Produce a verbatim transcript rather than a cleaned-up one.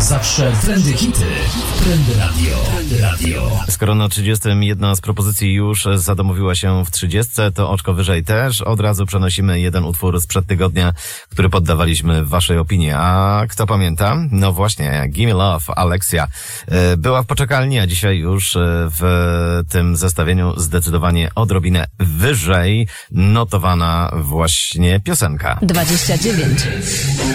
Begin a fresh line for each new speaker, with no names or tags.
Zawsze trendy hity. Trendy Radio. Trendy Radio.
Skoro na trzydziestym jedna z propozycji już zadomowiła się w trzydziestce, to oczko wyżej też. Od razu przenosimy jeden utwór sprzed tygodnia, który poddawaliśmy waszej opinii. A kto pamięta? No właśnie, Gimme Love, Alexia. Była w poczekalni, a dzisiaj już w tym zestawieniu zdecydowanie odrobinę wyżej notowana właśnie piosenka.
dwadzieścia dziewięć.